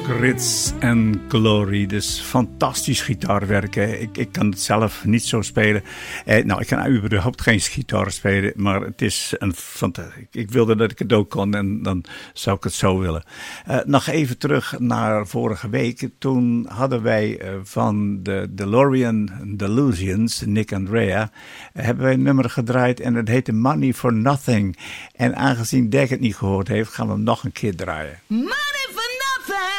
Grits and Glory, dus fantastisch gitaarwerken. Ik kan het zelf niet zo spelen. Ik kan überhaupt geen gitaar spelen, maar het is ik wilde dat ik het ook kon en dan zou ik het zo willen. Nog even terug naar vorige week. Toen hadden wij van de DeLorean Delusions, Nick and Rhea, hebben wij een nummer gedraaid en het heette Money for Nothing. En aangezien Dirk het niet gehoord heeft, gaan we hem nog een keer draaien.